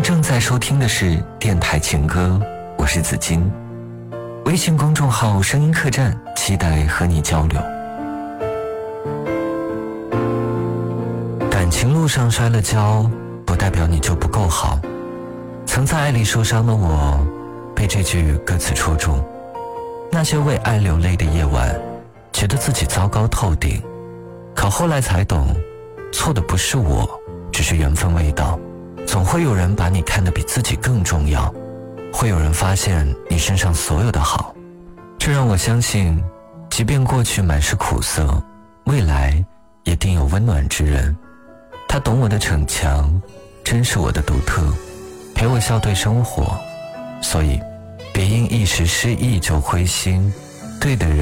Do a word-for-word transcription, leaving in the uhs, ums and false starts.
正在收听的是电台情歌，我是子金。微信公众号声音客栈，期待和你交流。感情路上摔了跤，不代表你就不够好。曾在爱里受伤的我，被这句歌词戳中。那些为爱流泪的夜晚，觉得自己糟糕透顶，可后来才懂，错的不是我，只是缘分未到。总会有人把你看得比自己更重要，会有人发现你身上所有的好。这让我相信，即便过去满是苦涩，未来也定有温暖之人。他懂我的逞强，珍视我的独特，陪我笑对生活。所以别因一时失意就灰心，对的人